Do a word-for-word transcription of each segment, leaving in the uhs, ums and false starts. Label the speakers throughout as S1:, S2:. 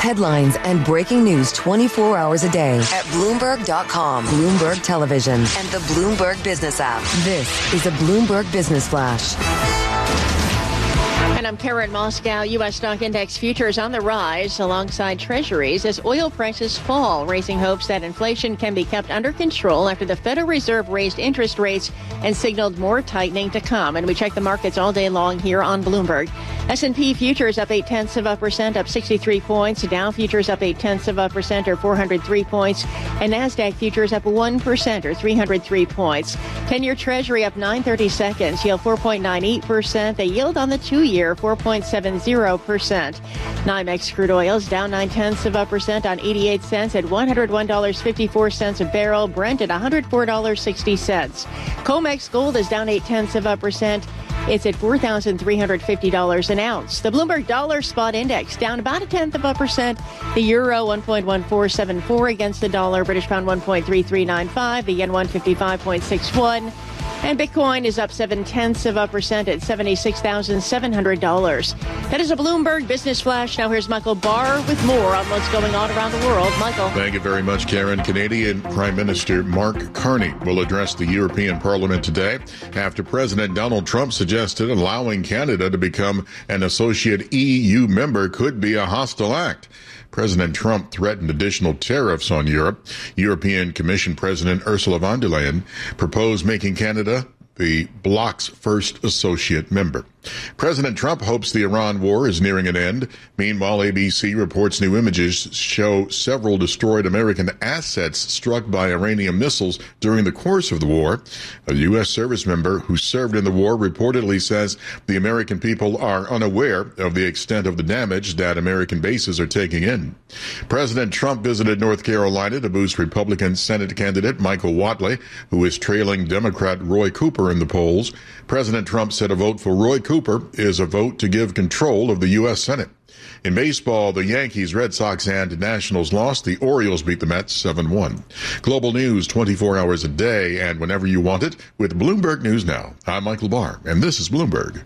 S1: Headlines and breaking news twenty-four hours a day at Bloomberg dot com, Bloomberg Television, and the Bloomberg Business app. This is a Bloomberg Business Flash.
S2: And I'm Karen Moscow. U S stock index futures on the rise alongside treasuries as oil prices fall, raising hopes that inflation can be kept under control after the Federal Reserve raised interest rates and signaled more tightening to come. And we check the markets all day long here on Bloomberg. S and P futures up eight tenths of a percent, up sixty-three points. Dow futures up eight tenths of a percent, or four hundred three points. And NASDAQ futures up one percent, or three hundred three points. ten-year Treasury up nine thirty-seconds, yield four point nine eight percent. The yield on the two-year, four point seven zero percent. NYMEX crude oils down nine tenths of a percent on eighty-eight cents at one hundred one dollars and fifty-four cents a barrel. Brent at one hundred four dollars and sixty cents. COMEX gold is down eight tenths of a percent. It's at four thousand three hundred fifty dollars an ounce. The Bloomberg Dollar Spot Index down about a tenth of a percent. The euro one point one four seven four against the dollar. British pound one point three three nine five. The yen one fifty-five point six one. And Bitcoin is up seven tenths of a percent at seventy-six thousand seven hundred dollars. That is a Bloomberg Business Flash. Now here's Michael Barr with more on what's going on around the world. Michael.
S3: Thank you very much, Karen. Canadian Prime Minister Mark Carney will address the European Parliament today after President Donald Trump suggested allowing Canada to become an associate E U member could be a hostile act. President Trump threatened additional tariffs on Europe. European Commission President Ursula von der Leyen proposed making Canada the bloc's first associate member. President Trump hopes the Iran war is nearing an end. Meanwhile, A B C reports new images show several destroyed American assets struck by Iranian missiles during the course of the war. A U S service member who served in the war reportedly says the American people are unaware of the extent of the damage that American bases are taking in. President Trump visited North Carolina to boost Republican Senate candidate Michael Whatley, who is trailing Democrat Roy Cooper in the polls. President Trump said a vote for Roy Cooper is a vote to give control of the U S Senate. In baseball, the Yankees, Red Sox, and Nationals lost. The Orioles beat the Mets seven one. Global news twenty-four hours a day and whenever you want it with Bloomberg News Now. I'm Michael Barr, and this is Bloomberg.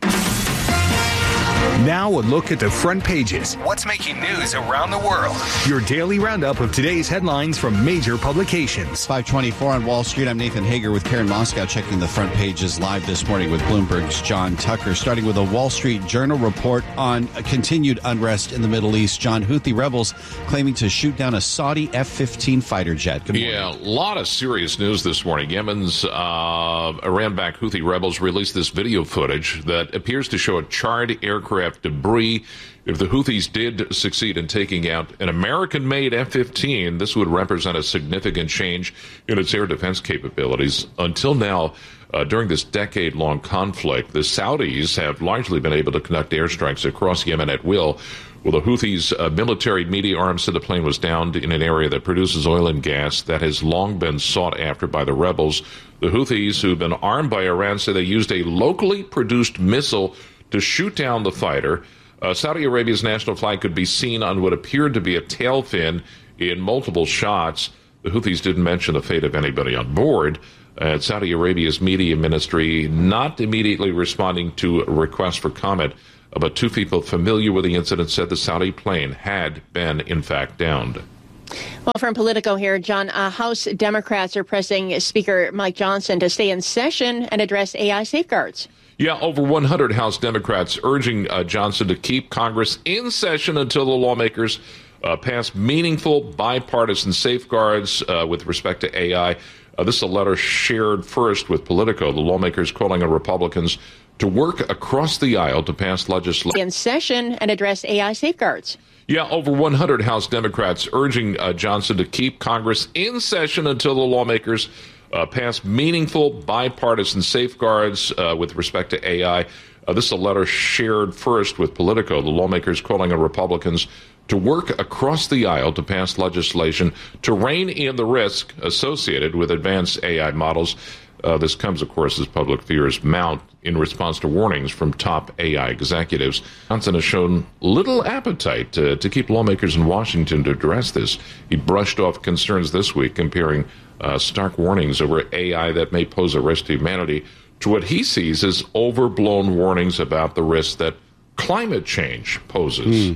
S4: Now a look at the front pages.
S5: What's making news around the world?
S4: Your daily roundup of today's headlines from major publications.
S6: five twenty-four on Wall Street. I'm Nathan Hager with Karen Moscow checking the front pages live this morning with Bloomberg's John Tucker. Starting with a Wall Street Journal report on continued unrest in the Middle East. John, Houthi rebels claiming to shoot down a Saudi F fifteen fighter jet. Good morning.
S7: Yeah, a lot of serious news this morning. Yemen's uh, Iran-backed Houthi rebels released this video footage that appears to show a charred aircraft debris. If the Houthis did succeed in taking out an American-made F fifteen, this would represent a significant change in its air defense capabilities. Until now, uh, during this decade-long conflict, the Saudis have largely been able to conduct airstrikes across Yemen at will. Well, the Houthis' uh, military media arm said the plane was downed in an area that produces oil and gas that has long been sought after by the rebels. The Houthis, who've been armed by Iran, say they used a locally produced missile to shoot down the fighter. Uh, Saudi Arabia's national flag could be seen on what appeared to be a tail fin in multiple shots. The Houthis didn't mention the fate of anybody on board. Uh, Saudi Arabia's media ministry not immediately responding to a request for comment, uh, but two people familiar with the incident said the Saudi plane had been, in fact, downed.
S2: Well, from Politico here, John, uh, House Democrats are pressing Speaker Mike Johnson to stay in session and address A I safeguards.
S7: Yeah, over one hundred House Democrats urging uh, Johnson to keep Congress in session until the lawmakers uh, pass meaningful bipartisan safeguards uh, with respect to A I. Uh, this is a letter shared first with Politico. The lawmakers calling on Republicans to work across the aisle to pass legislation
S2: in session and address A I safeguards.
S7: Yeah, over one hundred House Democrats urging uh, Johnson to keep Congress in session until the lawmakers Uh, pass meaningful bipartisan safeguards uh, with respect to A I. Uh, this is a letter shared first with Politico. The lawmakers calling on Republicans to work across the aisle to pass legislation to rein in the risk associated with advanced A I models. Uh, this comes, of course, as public fears mount in response to warnings from top A I executives. Johnson has shown little appetite to, to keep lawmakers in Washington to address this. He brushed off concerns this week, comparing uh, stark warnings over A I that may pose a risk to humanity to what he sees as overblown warnings about the risk that climate change poses.
S6: Mm.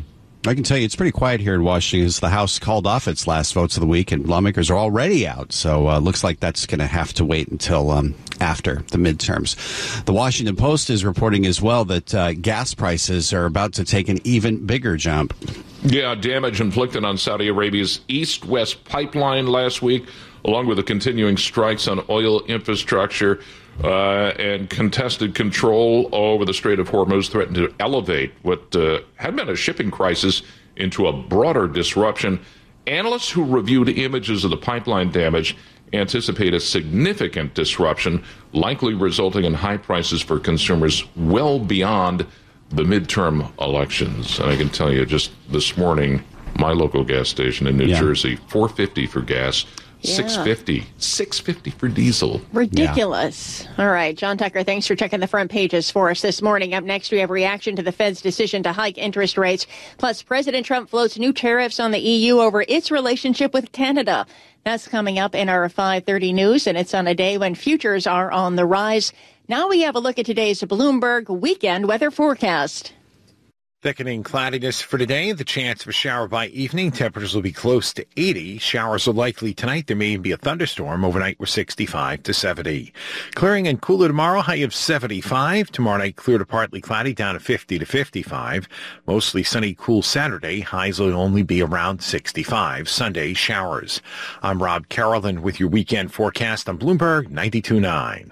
S6: I can tell you it's pretty quiet here in Washington as the House called off its last votes of the week, and lawmakers are already out. So uh, looks like that's going to have to wait until um, after the midterms. The Washington Post is reporting as well that uh, gas prices are about to take an even bigger jump.
S7: Yeah, damage inflicted on Saudi Arabia's east-west pipeline last week, along with the continuing strikes on oil infrastructure uh, and contested control over the Strait of Hormuz threatened to elevate what uh, had been a shipping crisis into a broader disruption. Analysts who reviewed images of the pipeline damage anticipate a significant disruption, likely resulting in high prices for consumers well beyond the midterm elections. And I can tell you, just this morning, my local gas station in New yeah. Jersey, four fifty for gas. Yeah. six fifty six fifty for diesel.
S2: Ridiculous. Yeah. All right, John Tucker, thanks for checking the front pages for us this morning. Up next, we have reaction to the Fed's decision to hike interest rates. Plus, President Trump floats new tariffs on the E U over its relationship with Canada. That's coming up in our five thirty news, and it's on a day when futures are on the rise. Now we have a look at today's Bloomberg weekend weather forecast.
S8: Thickening cloudiness for today. The chance of a shower by evening. Temperatures will be close to eighty. Showers are likely tonight. There may even be a thunderstorm. Overnight, we're sixty-five to seventy. Clearing and cooler tomorrow. High of seventy-five. Tomorrow night, clear to partly cloudy. Down to fifty to fifty-five. Mostly sunny, cool Saturday. Highs will only be around sixty-five. Sunday, showers. I'm Rob Carolyn with your weekend forecast on Bloomberg ninety-two point nine.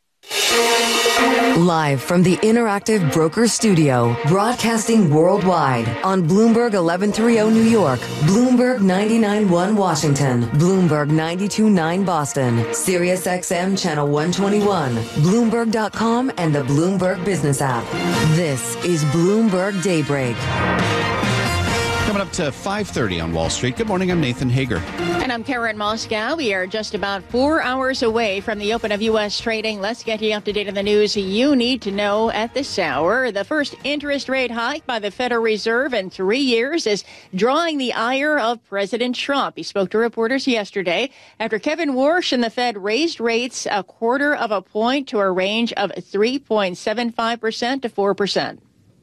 S1: Live from the Interactive Brokers Studio, broadcasting worldwide on Bloomberg eleven thirty New York, Bloomberg ninety-nine point one Washington, Bloomberg ninety-two point nine Boston, Sirius X M Channel one twenty-one, Bloomberg dot com, and the Bloomberg Business app. This is Bloomberg Daybreak.
S6: Coming up to five thirty on Wall Street. Good morning, I'm Nathan Hager.
S2: And I'm Karen Moscow. We are just about four hours away from the open of U S trading. Let's get you up to date on the news you need to know at this hour. The first interest rate hike by the Federal Reserve in three years is drawing the ire of President Trump. He spoke to reporters yesterday after Kevin Warsh and the Fed raised rates a quarter of a point to a range of three point seven five percent to four percent.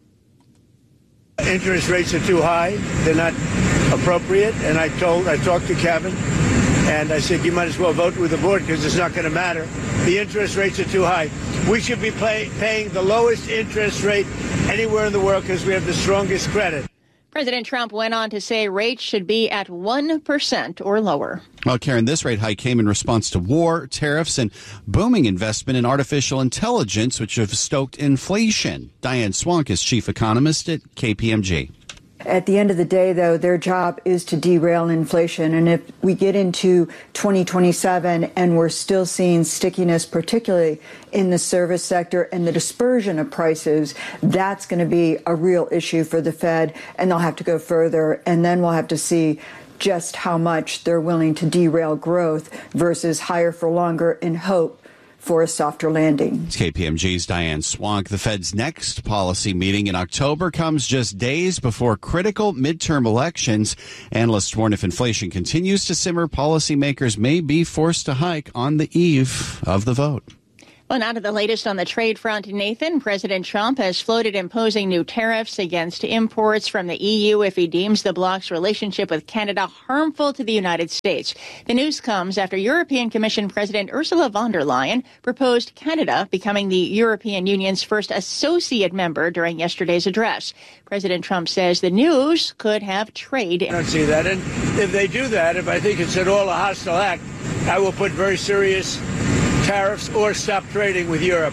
S9: Interest rates are too high. They're not appropriate. And I told, I talked to Kevin, and I said, you might as well vote with the board because it's not going to matter. The interest rates are too high. We should be pay, paying the lowest interest rate anywhere in the world because we have the strongest credit.
S2: President Trump went on to say rates should be at one percent or lower.
S6: Well, Karen, this rate hike came in response to war, tariffs, and booming investment in artificial intelligence, which have stoked inflation. Diane Swank is chief economist at K P M G.
S10: At the end of the day, though, their job is to derail inflation. And if we get into twenty twenty-seven and we're still seeing stickiness, particularly in the service sector and the dispersion of prices, that's going to be a real issue for the Fed. And they'll have to go further. And then we'll have to see just how much they're willing to derail growth versus higher for longer in hope for a softer landing.
S6: It's K P M G's Diane Swank. The Fed's next policy meeting in October comes just days before critical midterm elections. Analysts warn if inflation continues to simmer, policymakers may be forced to hike on the eve of the vote.
S2: Well, now to the latest on the trade front, Nathan. President Trump has floated imposing new tariffs against imports from the E U if he deems the bloc's relationship with Canada harmful to the United States. The news comes after European Commission President Ursula von der Leyen proposed Canada becoming the European Union's first associate member during yesterday's address. President Trump says the news could have trade.
S9: I don't see that. And if they do that, if I think it's at all a hostile act, I will put very serious tariffs or stop trading with Europe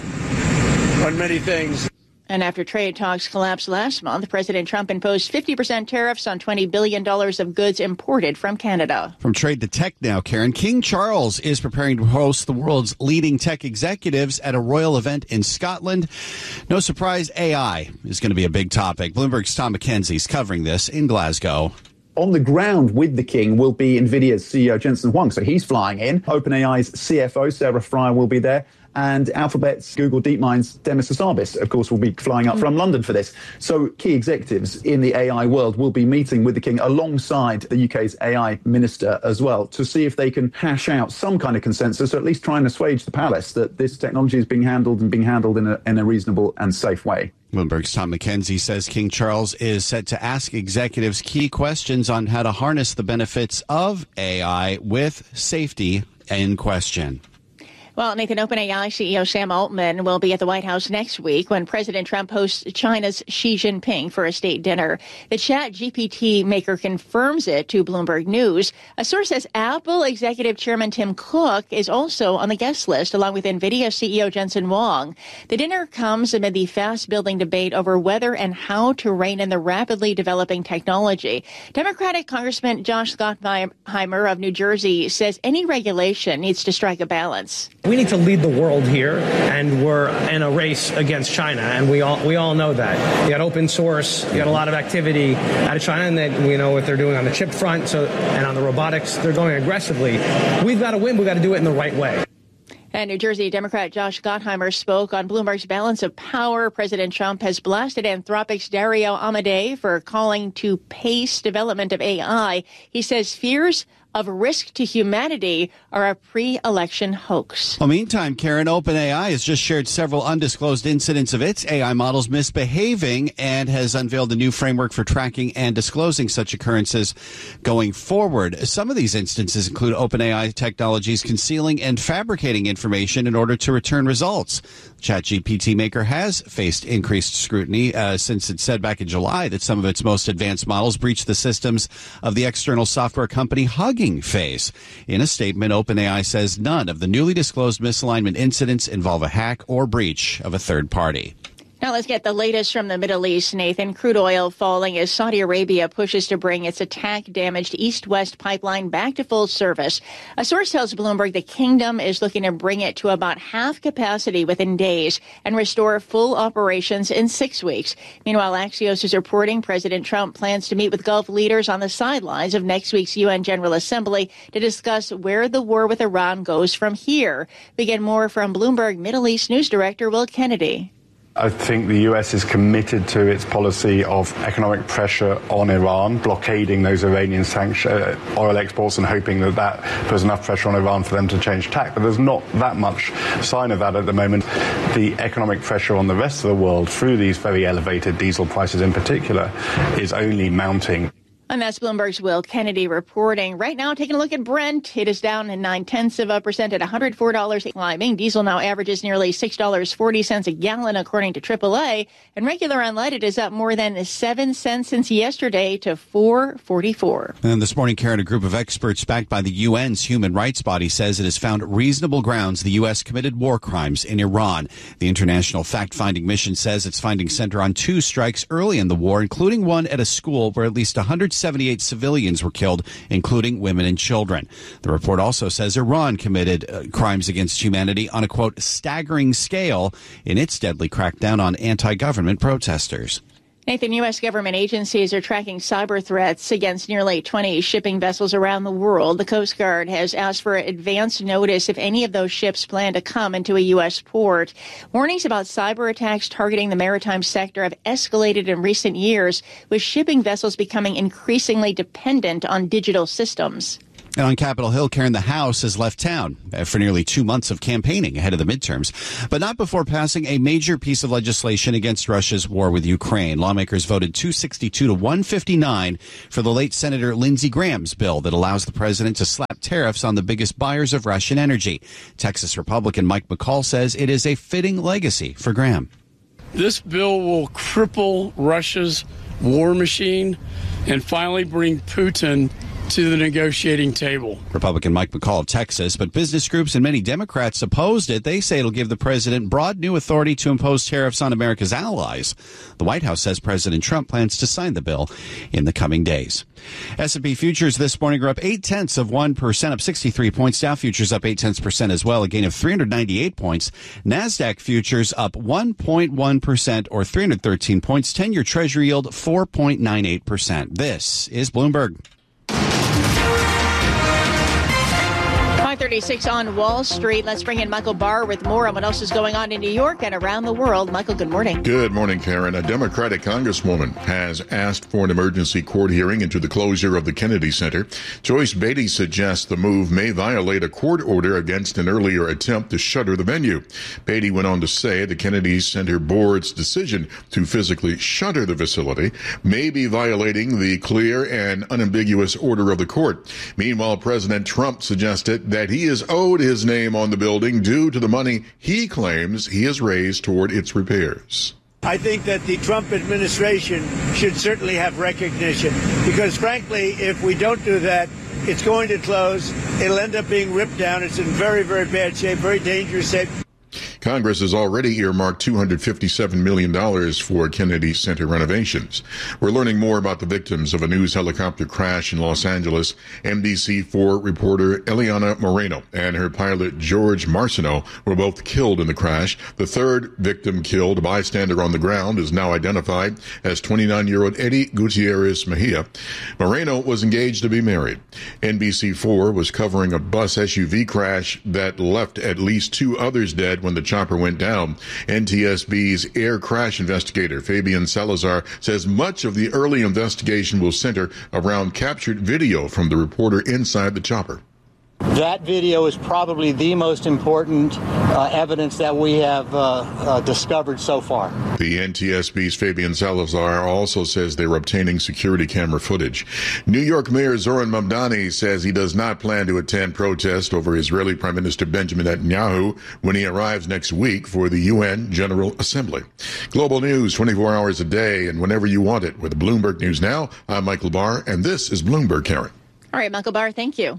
S9: on many things.
S2: And after trade talks collapsed last month, President Trump imposed fifty percent tariffs on twenty billion dollars of goods imported from Canada.
S6: From trade to tech now, Karen. King Charles is preparing to host the world's leading tech executives at a royal event in Scotland. No surprise, A I is going to be a big topic. Bloomberg's Tom McKenzie is covering this in Glasgow.
S11: On the ground with the king will be NVIDIA's C E O Jensen Huang. So he's flying in. OpenAI's C F O Sarah Fryer will be there. And Alphabet's Google DeepMind's Demis Hassabis, of course, will be flying up from London for this. So key executives in the A I world will be meeting with the king alongside the U K's A I minister as well to see if they can hash out some kind of consensus, or at least try and assuage the palace that this technology is being handled and being handled in a, in a reasonable and safe way.
S6: Bloomberg's Tom McKenzie says King Charles is set to ask executives key questions on how to harness the benefits of A I with safety in question.
S2: Well, Nathan, OpenAI C E O Sam Altman will be at the White House next week when President Trump hosts China's Xi Jinping for a state dinner. The Chat G P T maker confirms it to Bloomberg News. A source says Apple Executive Chairman Tim Cook is also on the guest list, along with NVIDIA C E O Jensen Huang. The dinner comes amid the fast-building debate over whether and how to rein in the rapidly developing technology. Democratic Congressman Josh Gottheimer of New Jersey says any regulation needs to strike a balance.
S12: We need to lead the world here, and we're in a race against China, and we all we all know that. You got open source, you got a lot of activity out of China, and then we know what they're doing on the chip front, so and on the robotics, they're going aggressively. We've got to win. We've got to do it in the right way.
S2: And New Jersey Democrat Josh Gottheimer spoke on Bloomberg's Balance of Power. President Trump has blasted Anthropic's Dario Amodei for calling to pace development of A I. He says fears of risk to humanity are a pre-election hoax.
S6: Well, meantime, Karen, OpenAI has just shared several undisclosed incidents of its A I models misbehaving and has unveiled a new framework for tracking and disclosing such occurrences going forward. Some of these instances include OpenAI technologies concealing and fabricating information in order to return results. ChatGPT maker has faced increased scrutiny uh, since it said back in July that some of its most advanced models breached the systems of the external software company Hugging Face. In a statement, OpenAI says none of the newly disclosed misalignment incidents involve a hack or breach of a third party.
S2: Now let's get the latest from the Middle East, Nathan. Crude oil falling as Saudi Arabia pushes to bring its attack-damaged east-west pipeline back to full service. A source tells Bloomberg the kingdom is looking to bring it to about half capacity within days and restore full operations in six weeks. Meanwhile, Axios is reporting President Trump plans to meet with Gulf leaders on the sidelines of next week's U N General Assembly to discuss where the war with Iran goes from here. We get more from Bloomberg Middle East News Director Will Kennedy.
S13: I think the U S is committed to its policy of economic pressure on Iran, blockading those Iranian sanction, uh, oil exports and hoping that that puts enough pressure on Iran for them to change tack. But there's not that much sign of that at the moment. The economic pressure on the rest of the world through these very elevated diesel prices in particular is only mounting.
S2: And that's Bloomberg's Will Kennedy reporting. Right now, taking a look at Brent. It is down in nine-tenths of a percent at one hundred four dollars climbing. Diesel now averages nearly six dollars and forty cents a gallon, according to triple A. And regular unleaded is up more than seven cents since yesterday to four dollars and forty-four cents.
S6: And this morning, Karen, a group of experts backed by the U N's human rights body says it has found reasonable grounds the U S committed war crimes in Iran. The international fact-finding mission says its findings center on two strikes early in the war, including one at a school where at least one hundred seventy-eight civilians were killed, including women and children. The report also says Iran committed uh, crimes against humanity on a, quote, staggering scale in its deadly crackdown on anti-government protesters.
S2: Nathan, U S government agencies are tracking cyber threats against nearly twenty shipping vessels around the world. The Coast Guard has asked for advance notice if any of those ships plan to come into a U S port. Warnings about cyber attacks targeting the maritime sector have escalated in recent years, with shipping vessels becoming increasingly dependent on digital systems.
S6: And on Capitol Hill, Karen, the House has left town for nearly two months of campaigning ahead of the midterms, but not before passing a major piece of legislation against Russia's war with Ukraine. Lawmakers voted two sixty-two to one fifty-nine for the late Senator Lindsey Graham's bill that allows the president to slap tariffs on the biggest buyers of Russian energy. Texas Republican Mike McCall says it is a fitting legacy for Graham.
S14: This bill will cripple Russia's war machine and finally bring Putin to the negotiating table.
S6: Republican Mike McCall of Texas, but business groups and many Democrats opposed it. They say it'll give the president broad new authority to impose tariffs on America's allies. The White House says President Trump plans to sign the bill in the coming days. S and P futures this morning are up eight tenths of one percent, up sixty-three points. Dow futures up eight tenths percent as well, a gain of three hundred ninety-eight points. NASDAQ futures up one point one percent or three hundred thirteen points. ten-year Treasury yield four point nine eight percent. This is Bloomberg.
S2: five thirty-six on Wall Street. Let's bring in Michael Barr with more on what else is going on in New York and around the world. Michael, good morning.
S3: Good morning, Karen. A Democratic congresswoman has asked for an emergency court hearing into the closure of the Kennedy Center. Joyce Beatty suggests the move may violate a court order against an earlier attempt to shutter the venue. Beatty went on to say the Kennedy Center board's decision to physically shutter the facility may be violating the clear and unambiguous order of the court. Meanwhile, President Trump suggested that he is owed his name on the building due to the money he claims he has raised toward its repairs.
S9: I think that the Trump administration should certainly have recognition because, frankly, if we don't do that, it's going to close. It'll end up being ripped down. It's in very, very bad shape, very dangerous shape.
S3: Congress has already earmarked two hundred fifty-seven million dollars for Kennedy Center renovations. We're learning more about the victims of a news helicopter crash in Los Angeles. N B C four reporter Eliana Moreno and her pilot George Marciano were both killed in the crash. The third victim killed, a bystander on the ground, is now identified as twenty-nine-year-old Eddie Gutierrez Mejia. Moreno was engaged to be married. N B C four was covering a bus S U V crash that left at least two others dead when the chopper went down. N T S B's air crash investigator Fabian Salazar says much of the early investigation will center around captured video from the reporter inside the chopper.
S15: That video is probably the most important uh, evidence that we have uh, uh, discovered so far.
S3: The N T S B's Fabian Salazar also says they're obtaining security camera footage. New York Mayor Zoran Mamdani says he does not plan to attend protest over Israeli Prime Minister Benjamin Netanyahu when he arrives next week for the U N General Assembly. Global news twenty-four hours a day and whenever you want it with Bloomberg News Now. I'm Michael Barr, and this is Bloomberg, Karen.
S2: All right, Michael Barr, thank you.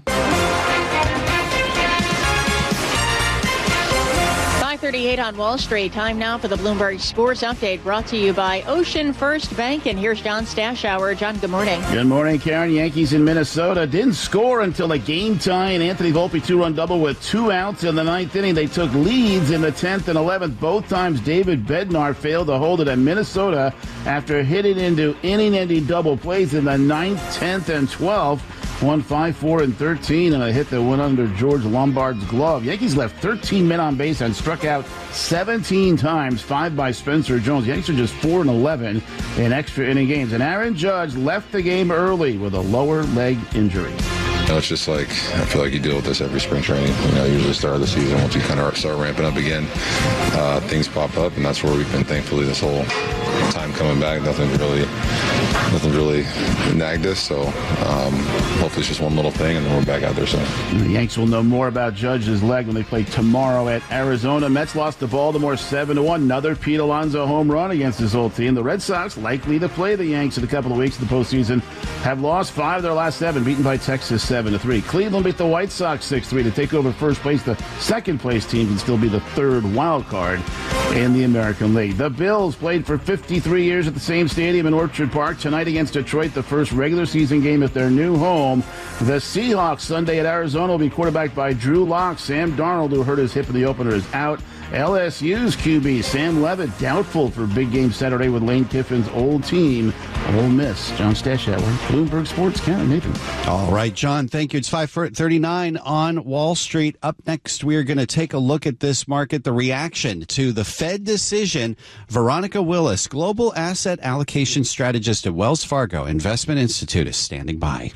S2: five thirty-eight on Wall Street. Time now for the Bloomberg Sports Update, brought to you by Ocean First Bank. And here's John Stashower. John, good morning.
S16: Good morning, Karen. Yankees in Minnesota didn't score until a game tie, and Anthony Volpe two-run double with two outs in the ninth inning. They took leads in the tenth and eleventh. Both times David Bednar failed to hold it at Minnesota after hitting into inning-ending double plays in the ninth, tenth, and twelfth. Won five, four, and thirteen, and a hit that went under George Lombard's glove. Yankees left thirteen men on base and struck out seventeen times, five by Spencer Jones. Yankees are just four and eleven in extra inning games. And Aaron Judge left the game early with a lower leg injury.
S17: You know, it's just like, I feel like you deal with this every spring training. You know, usually start of the season, once you kind of start ramping up again, uh, things pop up, and that's where we've been, thankfully, this whole time coming back. Nothing really, nothing really nagged us, so um, hopefully it's just one little thing, and then we're back out there soon.
S16: The Yanks will know more about Judge's leg when they play tomorrow at Arizona. Mets lost to Baltimore seven to one. Another Pete Alonso home run against his old team. The Red Sox, likely to play the Yanks in a couple of weeks in the postseason, have lost five of their last seven, beaten by Texas seven to three. Cleveland beat the White Sox six three to take over first place. The second place team can still be the third wild card in the American League. The Bills played for fifty-three years at the same stadium in Orchard Park. Tonight against Detroit, the first regular season game at their new home. The Seahawks Sunday at Arizona will be quarterbacked by Drew Lock. Sam Darnold, who hurt his hip in the opener, is out. L S U's Q B Sam Levitt doubtful for big game Saturday with Lane Kiffin's old team, Ole Miss. John Stashower, Bloomberg Sports, Karen Nathan.
S6: All right, John, thank you. It's five thirty-nine on Wall Street. Up next, we're going to take a look at this market, the reaction to the Fed decision. Veronica Willis, Global Asset Allocation Strategist at Wells Fargo Investment Institute, is standing by.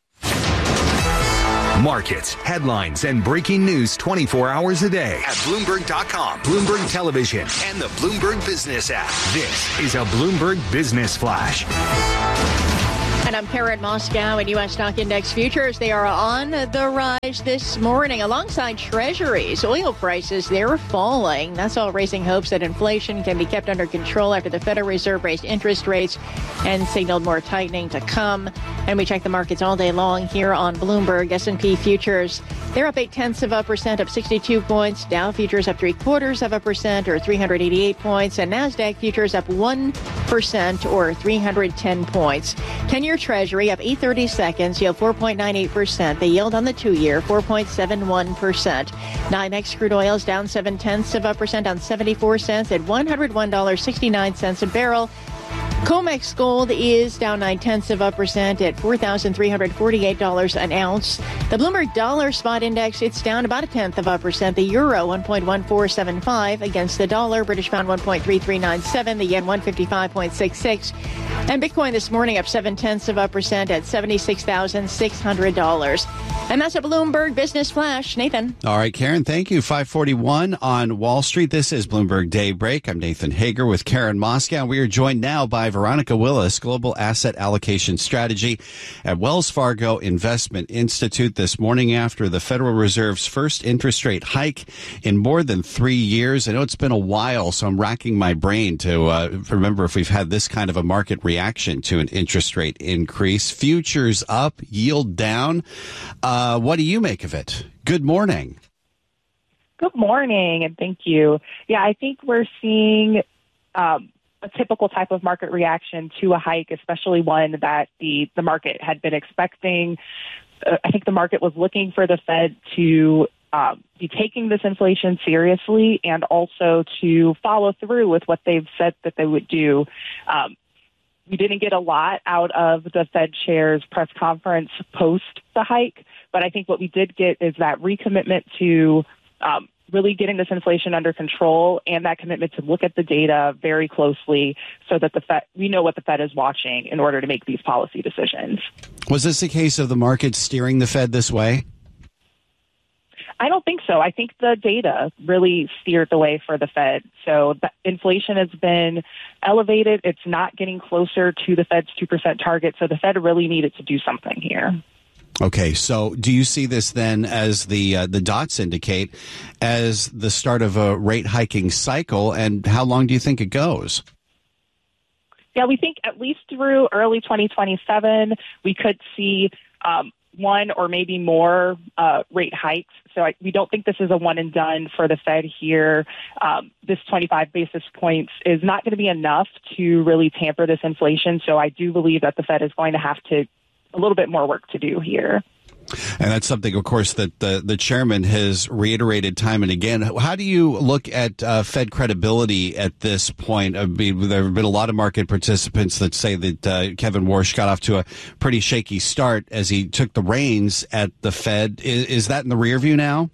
S4: Markets, headlines, and breaking news twenty-four hours a day
S5: at Bloomberg dot com, Bloomberg Television, and the Bloomberg Business app.
S4: This is a Bloomberg Business Flash.
S2: And I'm Karen Moscow. And U S stock index futures, they are on the rise this morning alongside treasuries. Oil prices, they're falling. That's all raising hopes that inflation can be kept under control after the Federal Reserve raised interest rates and signaled more tightening to come. And we check the markets all day long here on Bloomberg. S and P futures, they're up eight tenths of a percent, up sixty-two points. Dow futures up three quarters of a percent, or three hundred eighty-eight points. And NASDAQ futures up one percent, or three hundred ten points. ten-year Treasury up eight thirty-seconds, yield four point nine eight percent. The yield on the two-year, four point seven one percent. NYMEX crude oil is down seven tenths of a percent, on seventy-four cents at one hundred one dollars and sixty-nine cents a barrel. COMEX gold is down nine tenths of a percent at four thousand three hundred forty-eight dollars an ounce. The Bloomberg Dollar Spot Index, it's down about a tenth of a percent. The euro one point one four seven five against the dollar. British pound one point three three nine seven. The yen one fifty-five point six six. And Bitcoin this morning up seven tenths of a percent at seventy-six thousand six hundred dollars. And that's a Bloomberg Business Flash. Nathan.
S6: All right, Karen, thank you. five forty-one on Wall Street. This is Bloomberg Daybreak. I'm Nathan Hager with Karen Moscow. We are joined now by Veronica Willis, Global Asset Allocation Strategy at Wells Fargo Investment Institute, this morning after the Federal Reserve's first interest rate hike in more than three years. I know it's been a while, so I'm racking my brain to uh, remember if we've had this kind of a market reaction to an interest rate increase. Futures up, yield down. Uh, what do you make of it? Good morning.
S18: Good morning, and thank you. Yeah, I think we're seeing um, a typical type of market reaction to a hike, especially one that the, the market had been expecting. Uh, I think the market was looking for the Fed to um, be taking this inflation seriously and also to follow through with what they've said that they would do. Um, we didn't get a lot out of the Fed chair's press conference post the hike, but I think what we did get is that recommitment to um, really getting this inflation under control and that commitment to look at the data very closely so that the Fed, we know what the Fed is watching in order to make these policy decisions. Was this a case of the market steering the Fed this way? I don't think so. I think the data really steered the way for the Fed. So the inflation has been elevated. It's not getting closer to the Fed's two percent target. So the Fed really needed to do something here.
S6: Okay, so do you see this then, as the uh, the dots indicate, as the start of a rate hiking cycle, and how long do you think it goes?
S18: Yeah, we think at least through early twenty twenty-seven, we could see um, one or maybe more uh, rate hikes. So I, we don't think this is a one and done for the Fed here. Um, this twenty-five basis points is not going to be enough to really tamper this inflation. So I do believe that the Fed is going to have to a little bit more work to do here.
S6: And that's something, of course, that the, the chairman has reiterated time and again. How do you look at uh, Fed credibility at this point? I mean, there have been a lot of market participants that say that uh, Kevin Warsh got off to a pretty shaky start as he took the reins at the Fed. Is, is that in the rear view now?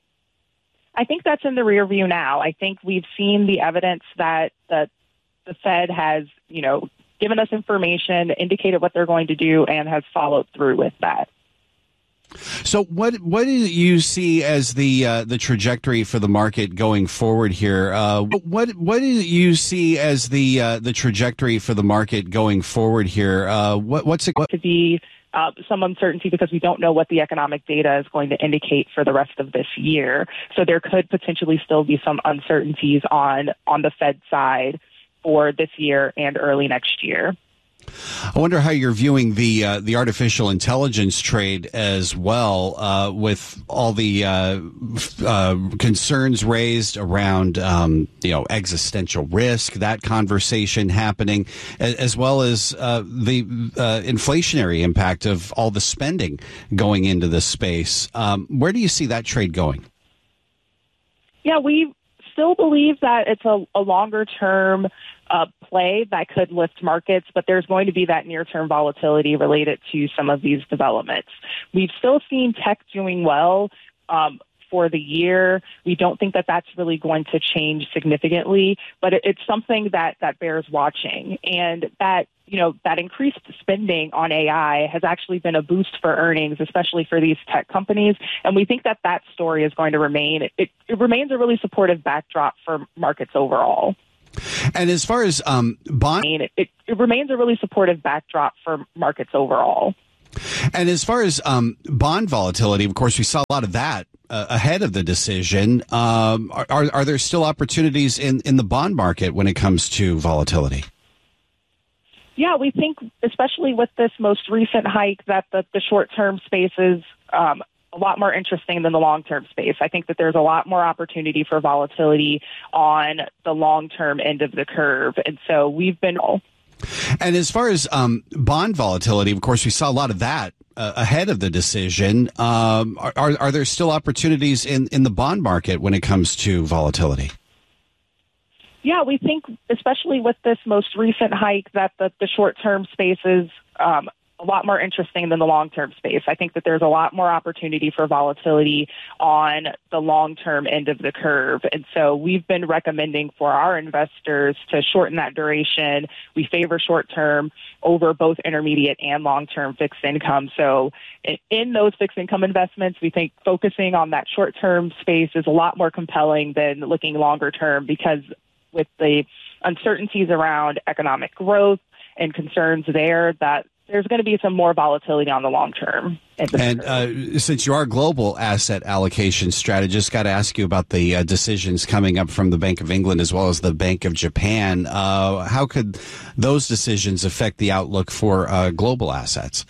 S18: I think that's in the rear view now. I think we've seen the evidence that, that the Fed has, you know, given us information, indicated what they're going to do, and has followed through with that.
S6: So what what do you see as the uh, the trajectory for the market going forward here? Uh, what what do you see as the uh, the trajectory for the market going forward here? Uh, what what's it
S18: to be uh, some uncertainty because we don't know what the economic data is going to indicate for the rest of this year. So there could potentially still be some uncertainties on on the Fed side for this year and early next year.
S6: I wonder how you're viewing the uh, the artificial intelligence trade as well, uh, with all the uh, uh, concerns raised around um, you know existential risk, that conversation happening, as well as uh, the uh, inflationary impact of all the spending going into this space. Um, where do you see that trade going?
S18: Yeah, we still believe that it's a, a longer term uh, play that could lift markets, but there's going to be that near term volatility related to some of these developments. We've still seen tech doing well um, for the year. We don't think that that's really going to change significantly, but it, it's something that, that bears watching. And that, you know, that increased spending on A I has actually been a boost for earnings, especially for these tech companies. And we think that that story is going to remain. It, it, it remains a really supportive backdrop for markets overall.
S6: And as far as um, bond,
S18: it, it, it remains a really supportive backdrop for markets overall.
S6: And as far as um, bond volatility, of course, we saw a lot of that uh, ahead of the decision. Um, are, are, are there still opportunities in, in the bond market when it comes to volatility?
S18: Yeah, we think, especially with this most recent hike, that the, the short-term space is um, a lot more interesting than the long-term space. I think that there's a lot more opportunity for volatility on the long-term end of the curve. And so we've been...
S6: And as far as um, bond volatility, of course, we saw a lot of that uh, ahead of the decision. Um, are, are there still opportunities in, in the bond market when it comes to volatility?
S18: Yeah, we think, especially with this most recent hike, that the, the short-term space is um, a lot more interesting than the long-term space. I think that there's a lot more opportunity for volatility on the long-term end of the curve. And so we've been recommending for our investors to shorten that duration. We favor short-term over both intermediate and long-term fixed income. So in, in those fixed income investments, we think focusing on that short-term space is a lot more compelling than looking longer-term, because with the uncertainties around economic growth and concerns there, that there's going to be some more volatility on the long term.
S6: And uh, since you are a global asset allocation strategist, got to ask you about the uh, decisions coming up from the Bank of England as well as the Bank of Japan. Uh, how could those decisions affect the outlook for uh, global assets?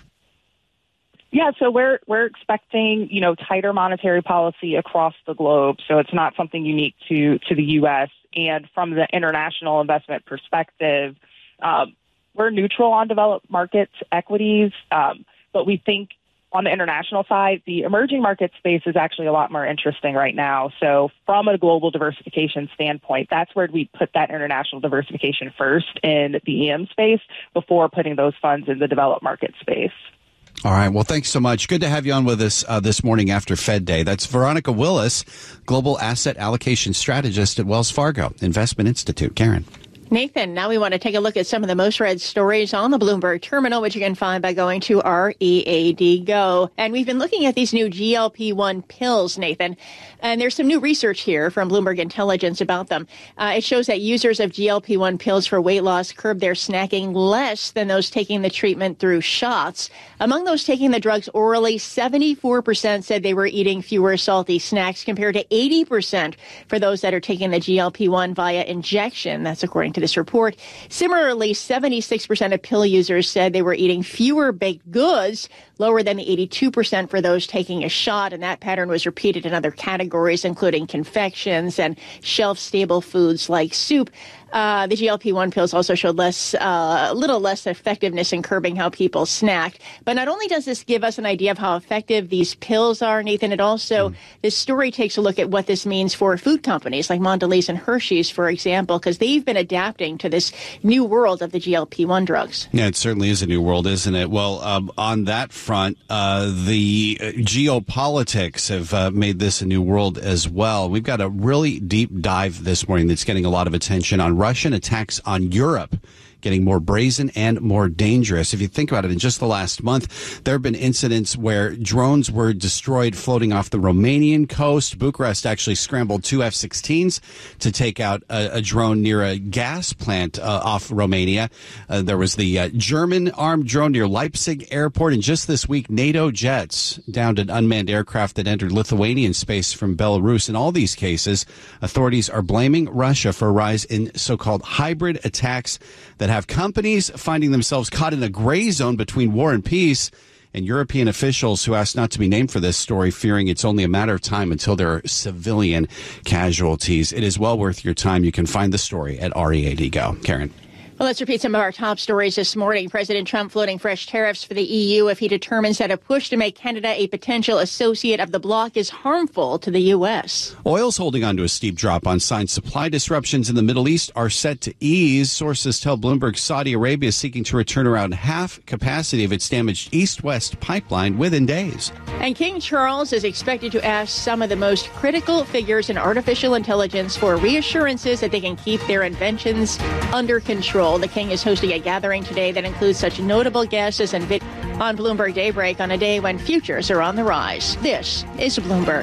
S18: Yeah, so we're we're expecting, you know, tighter monetary policy across the globe. So it's not something unique to to the U S. And from the international investment perspective, um, we're neutral on developed markets equities, um, but we think on the international side, the emerging market space is actually a lot more interesting right now. So from a global diversification standpoint, that's where we put that international diversification first in the E M space before putting those funds in the developed market space.
S6: All right. Well, thanks so much. Good to have you on with us uh, this morning after Fed Day. That's Veronica Willis, Global Asset Allocation Strategist at Wells Fargo Investment Institute. Karen.
S2: Nathan, now we want to take a look at some of the most read stories on the Bloomberg terminal, which you can find by going to R E A D Go. And we've been looking at these new G L P one pills, Nathan. And there's some new research here from Bloomberg Intelligence about them. Uh, it shows that users of G L P one pills for weight loss curb their snacking less than those taking the treatment through shots. Among those taking the drugs orally, seventy-four percent said they were eating fewer salty snacks compared to eighty percent for those that are taking the G L P one via injection. That's according to this report. Similarly, seventy-six percent of pill users said they were eating fewer baked goods, lower than the eighty-two percent for those taking a shot. And that pattern was repeated in other categories, including confections and shelf-stable foods like soup. Uh, the G L P one pills also showed less, uh, a little less effectiveness in curbing how people snacked. But not only does this give us an idea of how effective these pills are, Nathan, it also, mm. this story takes a look at what this means for food companies like Mondelez and Hershey's, for example, because they've been adapting to this new world of the G L P one drugs.
S6: Yeah, it certainly is a new world, isn't it? Well, um, on that front, uh, the geopolitics have uh, made this a new world as well. We've got a really deep dive this morning that's getting a lot of attention on Russian attacks on Europe, getting more brazen and more dangerous. If you think about it, in just the last month, there have been incidents where drones were destroyed floating off the Romanian coast. Bucharest actually scrambled two F sixteens to take out a, a drone near a gas plant uh, off Romania. Uh, there was the uh, German armed drone near Leipzig airport. And just this week, NATO jets downed an unmanned aircraft that entered Lithuanian space from Belarus. In all these cases, authorities are blaming Russia for a rise in so-called hybrid attacks that have companies finding themselves caught in a gray zone between war and peace, and European officials who asked not to be named for this story, fearing it's only a matter of time until there are civilian casualties. It is well worth your time. You can find the story at R E A D Go. Karen.
S2: Well, let's repeat some of our top stories this morning. President Trump floating fresh tariffs for the E U if he determines that a push to make Canada a potential associate of the bloc is harmful to the U S.
S6: Oil's holding on to a steep drop on signs supply disruptions in the Middle East are set to ease. Sources tell Bloomberg Saudi Arabia is seeking to return around half capacity of its damaged east-west pipeline within days.
S2: And King Charles is expected to ask some of the most critical figures in artificial intelligence for reassurances that they can keep their inventions under control. The king is hosting a gathering today that includes such notable guests as Nvidia on Bloomberg Daybreak on a day when futures are on the rise. This is Bloomberg.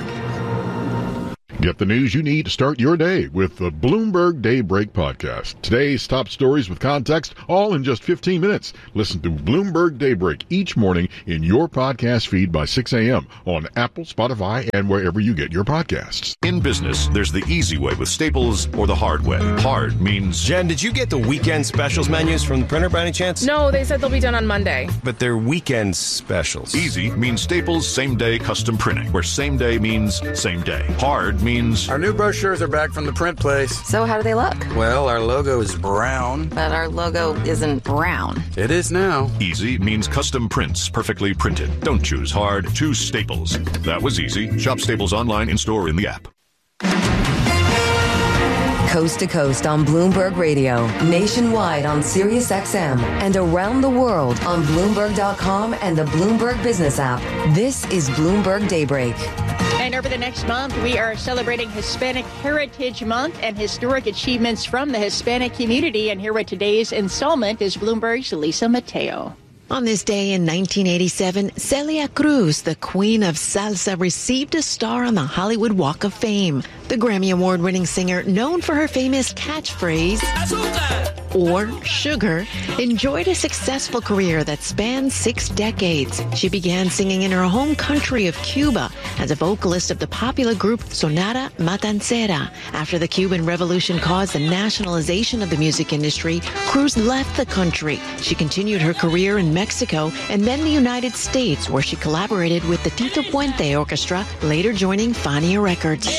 S3: Get the news you need to start your day with the Bloomberg Daybreak podcast. Today's top stories with context, all in just fifteen minutes. Listen to Bloomberg Daybreak each morning in your podcast feed by six a.m. on Apple, Spotify, and wherever you get your podcasts.
S19: In business, there's the easy way with Staples or the hard way. Hard means...
S20: Jen, did you get the weekend specials menus from the printer by any chance?
S21: No, they said they'll be done on Monday.
S20: But they're weekend specials.
S19: Easy means Staples same-day custom printing, where same day means same day. Hard means...
S22: Our new brochures are back from the print place.
S23: So how do they look?
S22: Well, our logo is brown.
S23: But our logo isn't brown.
S22: It is now.
S19: Easy means custom prints, perfectly printed. Don't choose hard, choose Staples. That was easy. Shop Staples online, in-store, in the app.
S1: Coast to coast on Bloomberg Radio, nationwide on Sirius X M, and around the world on Bloomberg dot com and the Bloomberg Business app. This is Bloomberg Daybreak.
S2: And over the next month, we are celebrating Hispanic Heritage Month and historic achievements from the Hispanic community. And here with today's installment is Bloomberg's Lisa Mateo.
S7: On this day in nineteen eighty-seven, Celia Cruz, the queen of salsa, received a star on the Hollywood Walk of Fame. The Grammy Award-winning singer, known for her famous catchphrase, or sugar, enjoyed a successful career that spanned six decades. She began singing in her home country of Cuba as a vocalist of the popular group Sonora Matancera. After the Cuban Revolution caused the nationalization of the music industry, Cruz left the country. She continued her career in Mexico and then the United States, where she collaborated with the Tito Puente Orchestra, later joining Fania Records.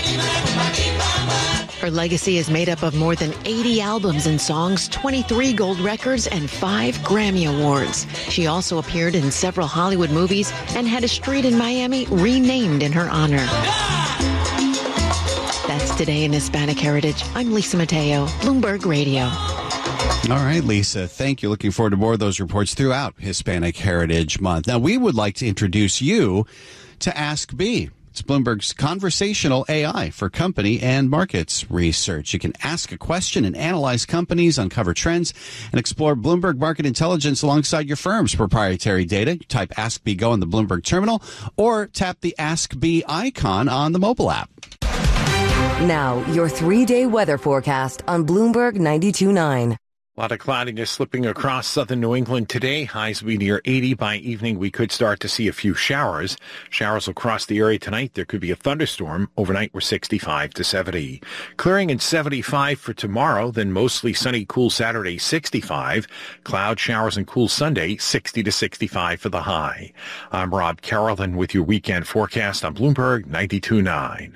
S7: Her legacy is made up of more than eighty albums and songs, twenty-three gold records, and five Grammy Awards. She also appeared in several Hollywood movies and had a street in Miami renamed in her honor. That's Today in Hispanic Heritage. I'm Lisa Mateo, Bloomberg Radio.
S6: All right, Lisa, thank you. Looking forward to more of those reports throughout Hispanic Heritage Month. Now, we would like to introduce you to Ask B. It's Bloomberg's conversational A I for company and markets research. You can ask a question and analyze companies, uncover trends, and explore Bloomberg Market Intelligence alongside your firm's proprietary data. Type Ask B Go on the Bloomberg terminal or tap the Ask B icon on the mobile app.
S1: Now, your three-day weather forecast on Bloomberg ninety-two point nine.
S8: A lot of cloudiness slipping across southern New England today. Highs will be near eighty. By evening, we could start to see a few showers. Showers will cross the area tonight. There could be a thunderstorm. Overnight, we're sixty-five to seventy. Clearing in seventy-five for tomorrow, then mostly sunny, cool Saturday, sixty-five. Cloud showers and cool Sunday, sixty to sixty-five for the high. I'm Rob Carrollton with your weekend forecast on Bloomberg ninety-two point nine.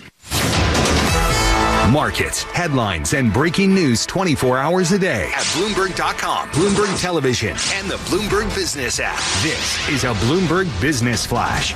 S5: Markets, headlines, and breaking news twenty-four hours a day at Bloomberg dot com, Bloomberg Television, and the Bloomberg Business app. This is a Bloomberg Business Flash.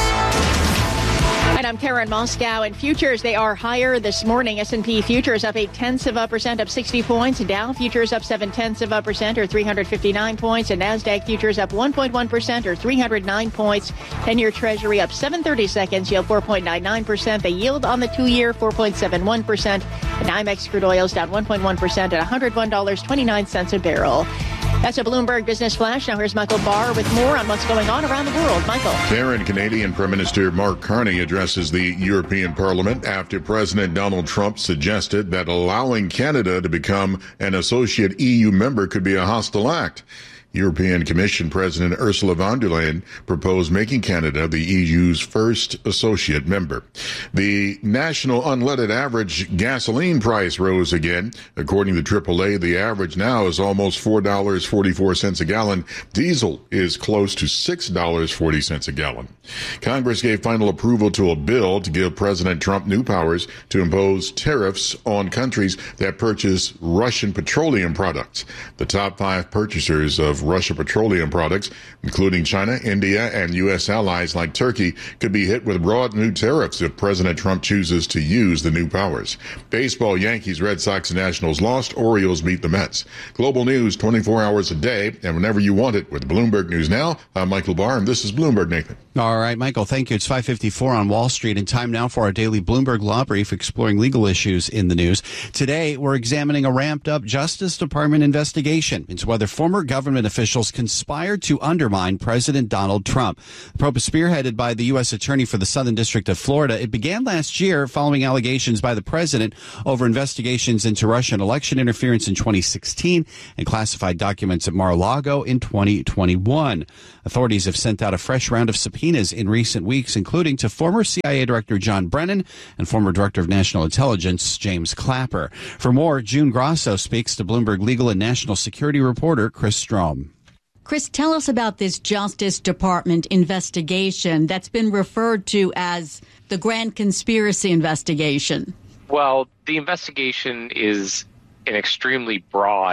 S2: And I'm Karen Moscow. In futures, they are higher this morning. S and P futures up eight tenths of a percent, up sixty points. Dow futures up seven tenths of a percent, or three hundred fifty-nine points. And Nasdaq futures up one point one percent, or three hundred nine points. ten-year Treasury up seven thirty seconds, yield four point nine nine percent. The yield on the two-year four point seven one percent. And NYMEX crude oil is down one point one percent at one hundred one dollars and twenty-nine cents a barrel. That's a Bloomberg Business Flash. Now here's Michael Barr with more on what's going on around the world. Michael.
S3: Karen, Canadian Prime Minister Mark Carney addresses the European Parliament after President Donald Trump suggested that allowing Canada to become an associate E U member could be a hostile act. European Commission President Ursula von der Leyen proposed making Canada the E U's first associate member. The national unleaded average gasoline price rose again. According to triple A, the average now is almost four dollars and forty-four cents a gallon. Diesel is close to six dollars and forty cents a gallon. Congress gave final approval to a bill to give President Trump new powers to impose tariffs on countries that purchase Russian petroleum products. The top five purchasers of Russian petroleum products, including China, India, and U S allies like Turkey, could be hit with broad new tariffs if President Trump chooses to use the new powers. Baseball, Yankees, Red Sox, and Nationals lost. Orioles beat the Mets. Global news twenty-four hours a day and whenever you want it with Bloomberg News Now. I'm Michael Barr, and this is Bloomberg, Nathan.
S6: All right, Michael, thank you. It's five fifty-four on Wall Street, and time now for our daily Bloomberg Law Brief exploring legal issues in the news. Today, we're examining a ramped-up Justice Department investigation into whether former government officials conspired to undermine President Donald Trump. The probe is spearheaded by the U S Attorney for the Southern District of Florida. It began last year following allegations by the president over investigations into Russian election interference in twenty sixteen and classified documents at Mar-a-Lago in twenty twenty-one. Authorities have sent out a fresh round of subpoenas in recent weeks, including to former C I A Director John Brennan and former Director of National Intelligence James Clapper. For more, June Grasso speaks to Bloomberg legal and national security reporter Chris Strom.
S24: Chris, tell us about this Justice Department investigation that's been referred to as the Grand Conspiracy Investigation.
S25: Well, the investigation is an extremely broad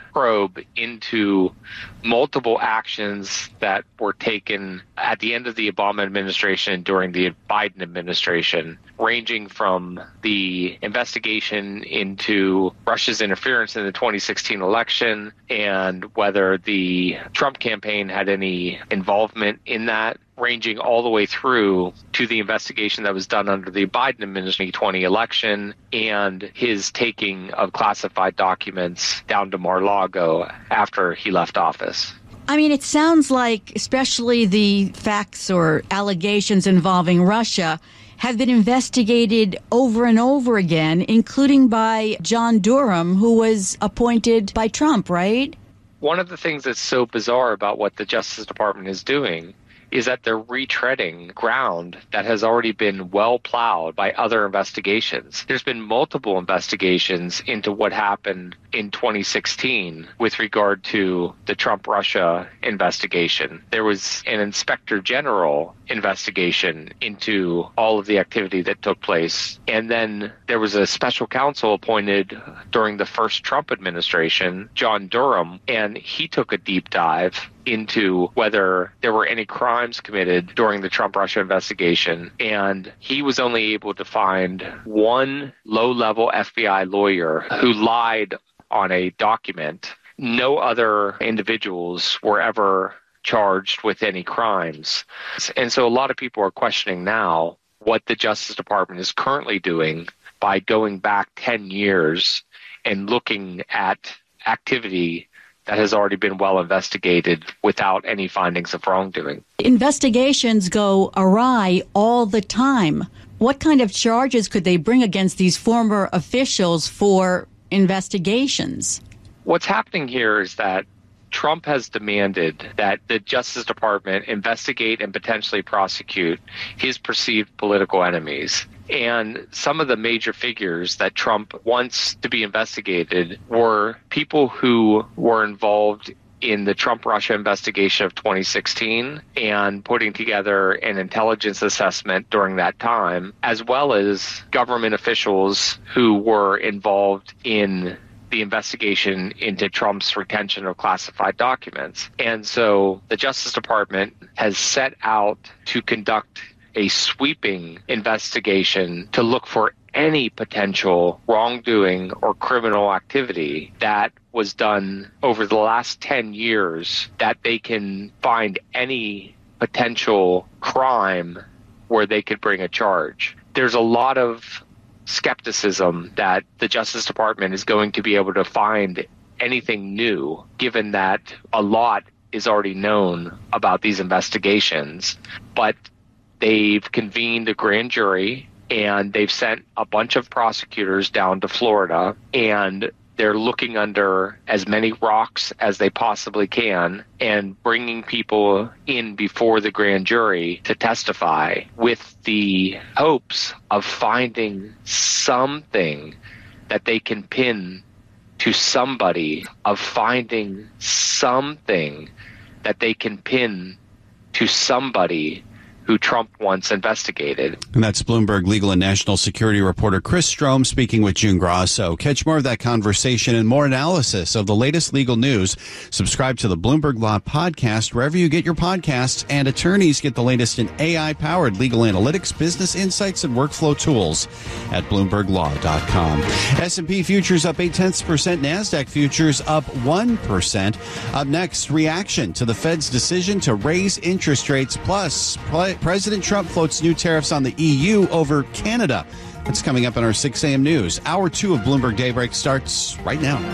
S10: probe into multiple actions that were taken at the end of the Obama administration during the Biden administration, ranging from the investigation into Russia's interference in the twenty sixteen election and whether the Trump campaign had any involvement in that, ranging all the way through to the investigation that was done under the Biden administration twenty election and his taking of classified documents down to Mar-a-Lago after he left office.
S24: I mean, it sounds like, especially the facts or allegations involving Russia, have been investigated over and over again, including by John Durham, who was appointed by Trump, right?
S10: One of the things that's so bizarre about what the Justice Department is doing is that they're retreading ground that has already been well plowed by other investigations. There's been multiple investigations into what happened in twenty sixteen with regard to the Trump-Russia investigation. There was an Inspector General investigation into all of the activity that took place. And then there was a special counsel appointed during the first Trump administration, John Durham, and he took a deep dive into whether there were any crimes committed during the Trump-Russia investigation. And he was only able to find one low-level F B I lawyer who lied on a document. No other individuals were ever charged with any crimes. And so a lot of people are questioning now what the Justice Department is currently doing by going back ten years and looking at activity that has already been well investigated without any findings of wrongdoing.
S24: Investigations go awry all the time. What kind of charges could they bring against these former officials for investigations?
S10: What's happening here is that Trump has demanded that the Justice Department investigate and potentially prosecute his perceived political enemies. And some of the major figures that Trump wants to be investigated were people who were involved in the Trump-Russia investigation of twenty sixteen and putting together an intelligence assessment during that time, as well as government officials who were involved in the investigation into Trump's retention of classified documents. And so the Justice Department has set out to conduct a sweeping investigation to look for any potential wrongdoing or criminal activity that was done over the last ten years, that they can find any potential crime where they could bring a charge. There's a lot of skepticism that the Justice Department is going to be able to find anything new, given that a lot is already known about these investigations. But they've convened a grand jury and they've sent a bunch of prosecutors down to Florida, and they're looking under as many rocks as they possibly can and bringing people in before the grand jury to testify with the hopes of finding something that they can pin to somebody, of finding something that they can pin to somebody who Trump once investigated.
S6: And that's Bloomberg legal and national security reporter Chris Strom speaking with June Grasso. Catch more of that conversation and more analysis of the latest legal news. Subscribe to the Bloomberg Law Podcast wherever you get your podcasts, and attorneys get the latest in A I-powered legal analytics, business insights, and workflow tools at Bloomberg Law dot com. S and P futures up eight tenths percent. NASDAQ futures up one percent. Up next, reaction to the Fed's decision to raise interest rates, plus play President Trump floats new tariffs on the E U over Canada. That's coming up in our six a.m. news. Hour two of Bloomberg Daybreak starts right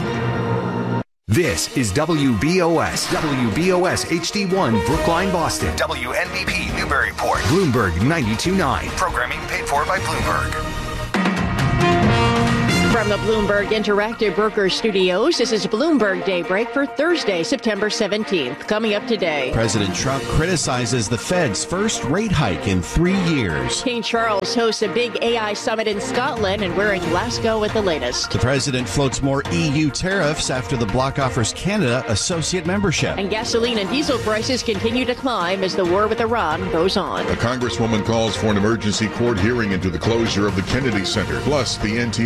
S6: now.
S5: This is W B O S, W B O S H D one, Brookline, Boston. W N B P, Newburyport. Bloomberg ninety-two point nine. Programming paid for by Bloomberg.
S2: From the Bloomberg Interactive Brokers Studios, this is Bloomberg Daybreak for Thursday, September seventeenth. Coming up today,
S6: President Trump criticizes the Fed's first rate hike in three years.
S2: King Charles hosts a big A I summit in Scotland, and we're in Glasgow with the latest.
S6: The president floats more E U tariffs after the bloc offers Canada associate membership.
S2: And gasoline and diesel prices continue to climb as the war with Iran goes on.
S3: A congresswoman calls for an emergency court hearing into the closure of the Kennedy Center. Plus, the N T